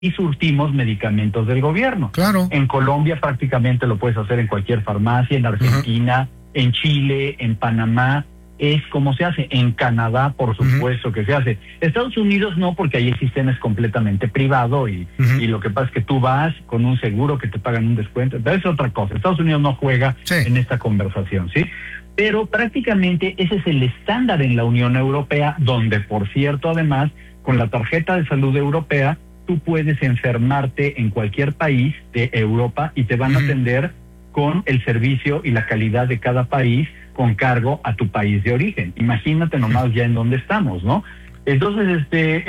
y surtimos medicamentos del gobierno. Claro. En Colombia prácticamente lo puedes hacer en cualquier farmacia, en Argentina, en Chile, en Panamá, es como se hace. En Canadá, por supuesto que se hace. Estados Unidos no, porque ahí el sistema es completamente privado y lo que pasa es que tú vas con un seguro que te pagan un descuento, pero es otra cosa. Estados Unidos no juega en esta conversación, ¿sí? Pero prácticamente ese es el estándar en la Unión Europea, donde, por cierto, además, con la tarjeta de salud europea, tú puedes enfermarte en cualquier país de Europa y te van a atender con el servicio y la calidad de cada país con cargo a tu país de origen. Imagínate nomás ya en dónde estamos, ¿no? Entonces,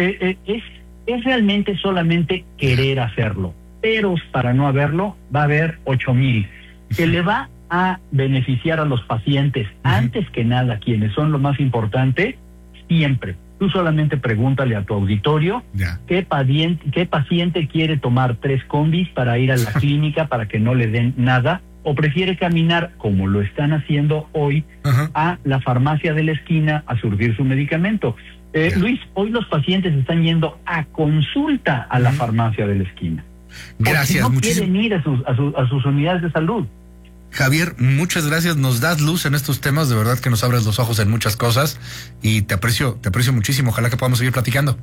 es realmente solamente querer hacerlo. Pero para no haberlo, va a haber 8,000. Que le va a beneficiar a los pacientes, antes que nada, quienes son lo más importante, siempre. Tú solamente pregúntale a tu auditorio qué paciente quiere tomar 3 combis para ir a la clínica para que no le den nada, o prefiere caminar, como lo están haciendo hoy, a la farmacia de la esquina a surtir su medicamento. Luis, hoy los pacientes están yendo a consulta a la farmacia de la esquina. Gracias, no quieren ir a sus unidades de salud. Javier, muchas gracias, nos das luz en estos temas, de verdad que nos abres los ojos en muchas cosas y te aprecio muchísimo, ojalá que podamos seguir platicando.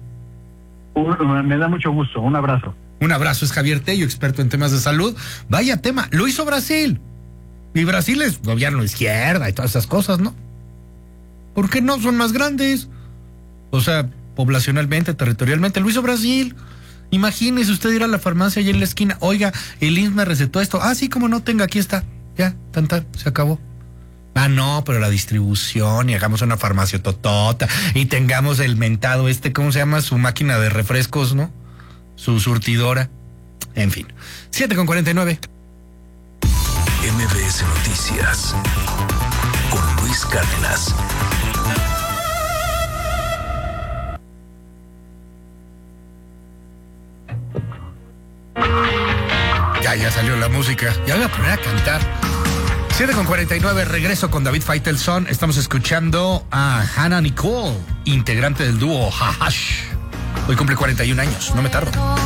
Me da mucho gusto, un abrazo. Un abrazo, es Javier Tello, experto en temas de salud. Vaya tema, lo hizo Brasil, y Brasil es gobierno de izquierda y todas esas cosas, ¿no? ¿Por qué no? Son más grandes, o sea, poblacionalmente, territorialmente, lo hizo Brasil. Imagínese usted ir a la farmacia allá en la esquina, oiga, el IMSS me recetó esto, sí, como no, tenga, aquí está. Ya, se acabó. No, pero la distribución y hagamos una farmacia totota y tengamos el mentado ¿cómo se llama? Su máquina de refrescos, ¿no? Su surtidora. En fin. 7:49. MBS Noticias con Luis Cárdenas. Ya salió la música. Ya voy a poner a cantar. 7:49, regreso con David Faitelson. Estamos escuchando a Hannah Nicole, integrante del dúo Hahash. Hoy cumple 41 años, no me tardo.